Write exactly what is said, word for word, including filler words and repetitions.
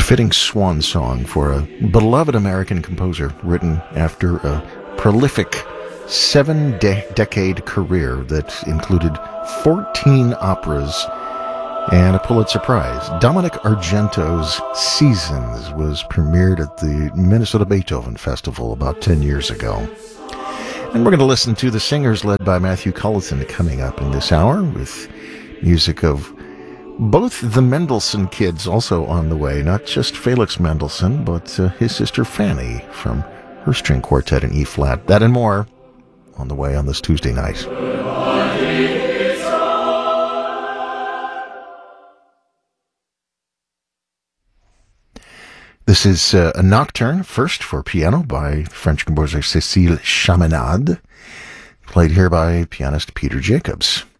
fitting swan song for a beloved American composer written after a prolific seven-decade career that included fourteen operas and a Pulitzer Prize. Dominic Argento's Seasons was premiered at the Minnesota Beethoven Festival about ten years ago. And we're going to listen to the singers led by Matthew Culleton coming up in this hour with music of both the Mendelssohn kids also on the way, not just Felix Mendelssohn, but uh, his sister Fanny from her string quartet in E-flat. That and more on the way on this Tuesday night. This is uh, a nocturne, first for piano by French composer Cécile Chaminade, played here by pianist Peter Jacobs.